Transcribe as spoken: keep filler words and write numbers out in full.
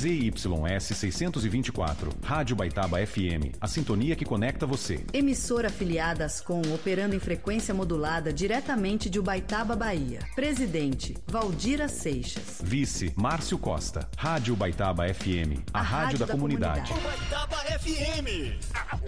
Z Y S seiscentos e vinte e quatro, Rádio Baitaba F M, a sintonia que conecta você. Emissora afiliada Ascom, operando em frequência modulada diretamente de Ubaitaba, Bahia. Presidente, Valdira Seixas. Vice, Márcio Costa. Rádio Baitaba F M, a, a rádio, rádio da, da comunidade. comunidade. Baitaba F M.